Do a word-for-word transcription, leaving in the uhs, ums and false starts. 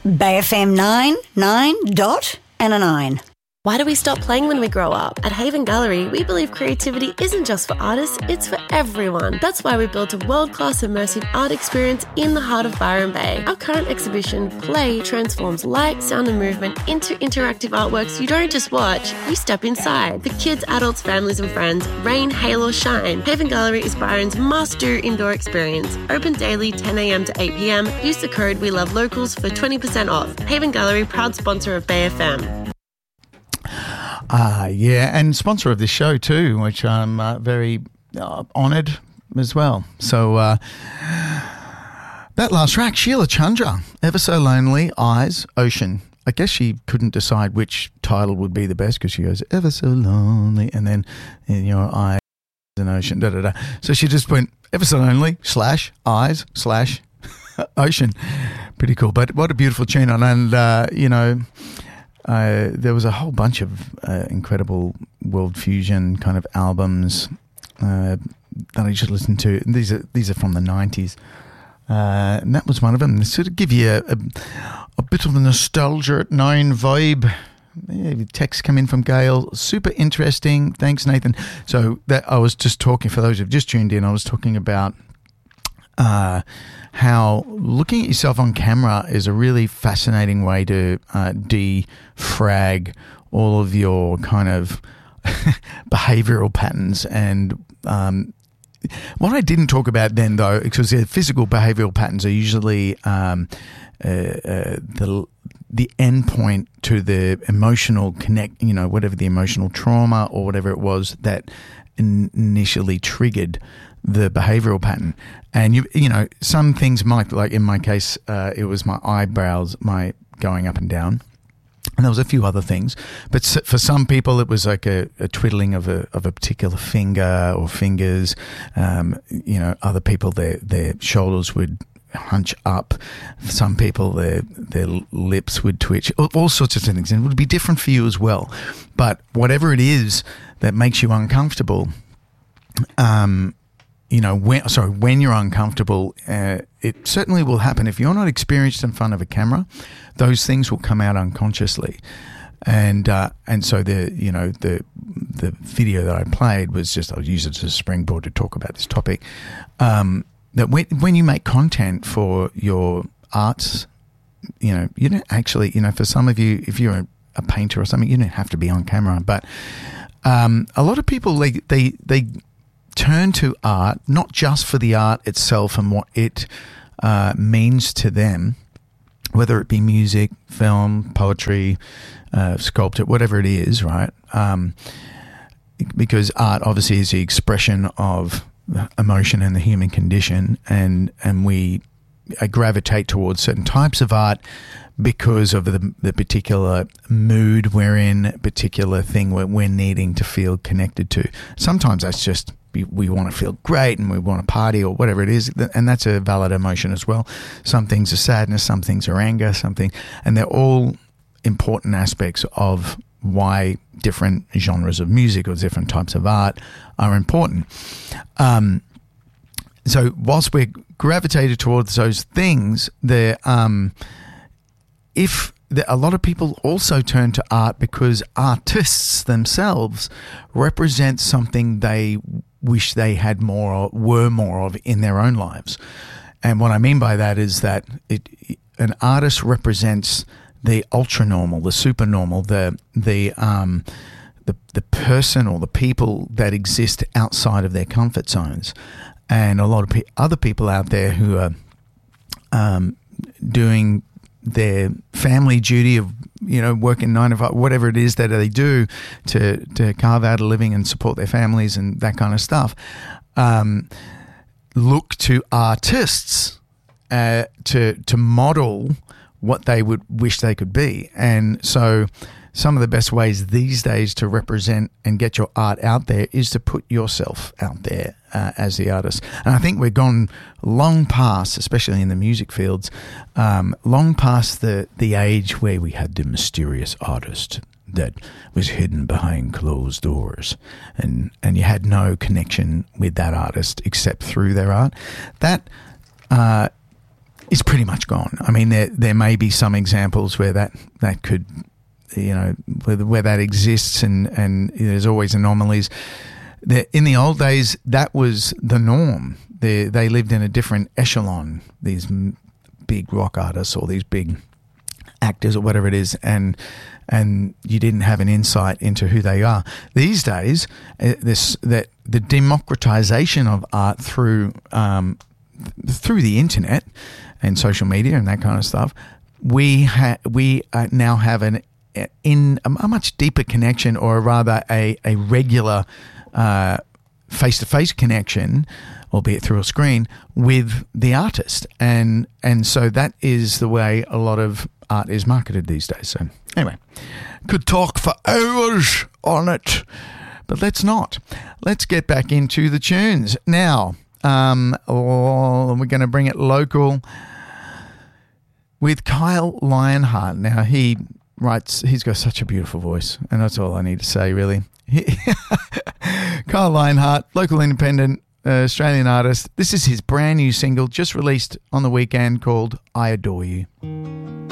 Bay F M nine, nine dot and a nine. Why do we stop playing when we grow up? At Haven Gallery, we believe creativity isn't just for artists, it's for everyone. That's why we built a world-class immersive art experience in the heart of Byron Bay. Our current exhibition, Play, transforms light, sound and movement into interactive artworks you don't just watch, you step inside. For kids, adults, families and friends, rain, hail or shine, Haven Gallery is Byron's must-do indoor experience. Open daily ten a.m. to eight p.m. Use the code We Love Locals for twenty percent off. Haven Gallery, proud sponsor of Bay F M. Ah, uh, yeah, and sponsor of this show too, which I'm uh, very uh, honoured as well. So uh, that last track, Sheila Chandra, Ever So Lonely, Eyes, Ocean. I guess she couldn't decide which title would be the best because she goes, Ever So Lonely, and then in your eyes, an ocean, da da da. So she just went, Ever So Lonely, slash, eyes, slash, ocean. Pretty cool. But what a beautiful tune on, and, uh, you know... Uh, there was a whole bunch of uh, incredible world fusion kind of albums uh, that I just listened to. These are these are from the nineties, uh, and that was one of them. They sort of give you a, a, a bit of a nostalgia at nine vibe. Yeah, text come in from Gail. Super interesting. Thanks, Nathan. So that I was just talking, for those who've just tuned in, I was talking about uh, how looking at yourself on camera is a really fascinating way to uh, defrag all of your kind of behavioral patterns. And um, what I didn't talk about then, though, because the physical behavioral patterns are usually um, uh, uh, the the end point to the emotional connect, you know, whatever the emotional trauma or whatever it was that in- initially triggered the behavioral pattern. And you you know, some things might, like in my case, uh, it was my eyebrows, my going up and down, and there was a few other things. But for some people, it was like a, a twiddling of a of a particular finger or fingers. Um, you know, other people, their their shoulders would hunch up. For some people, their their lips would twitch. All, all sorts of things, and it would be different for you as well. But whatever it is that makes you uncomfortable, um. You know, when, sorry, when you're uncomfortable, uh, it certainly will happen. If you're not experienced in front of a camera, those things will come out unconsciously. And uh, and so the you know the the video that I played was just, I'll use it as a springboard to talk about this topic. Um, that when when you make content for your arts, you know, you don't actually, you know, for some of you, if you're a, a painter or something, you don't have to be on camera. But um, a lot of people, they they they. turn to art, not just for the art itself and what it uh, means to them, whether it be music, film, poetry, uh, sculpture, whatever it is, right? Um, because art obviously is the expression of emotion and the human condition, and and we gravitate towards certain types of art because of the, the particular mood we're in, particular thing we're, we're needing to feel connected to. Sometimes that's just we, we want to feel great and we want to party or whatever it is, and that's a valid emotion as well. Some things are sadness, some things are anger, something, and they're all important aspects of why different genres of music or different types of art are important. Um, so whilst we're gravitated towards those things, there, um, if the, a lot of people also turn to art because artists themselves represent something they wish they had more or were more of in their own lives. And what I mean by that is that it, an artist represents the ultra normal, the super normal, the the um, the the person or the people that exist outside of their comfort zones, and a lot of pe- other people out there who are um, doing their family duty of, you know, working nine to five, whatever it is that they do to to carve out a living and support their families and that kind of stuff. Um, look to artists uh, to to model what they would wish they could be. And so some of the best ways these days to represent and get your art out there is to put yourself out there uh, as the artist. And I think we've gone long past, especially in the music fields, um, long past the, the age where we had the mysterious artist that was hidden behind closed doors, and, and you had no connection with that artist except through their art. That uh, is pretty much gone. I mean, there there may be some examples where that that could, you know, where, where that exists, and and there's always anomalies. The, in the old days, that was the norm. They they lived in a different echelon. These m- big rock artists or these big actors or whatever it is, and and you didn't have an insight into who they are. These days, uh, this that the democratization of art through um, through the internet and social media and that kind of stuff, we ha- we uh, now have an in a, a much deeper connection, or rather a a regular uh, face-to-face connection, albeit through a screen, with the artist, and and so that is the way a lot of art is marketed these days. So anyway, could talk for hours on it, but let's not. Let's get back into the tunes now. Um, oh, we're going to bring it local with Kyle Lionheart. Now he writes. He's got such a beautiful voice, and that's all I need to say, really. Kyle Lionheart, local independent uh, Australian artist. This is his brand new single, just released on the weekend, called I Adore You.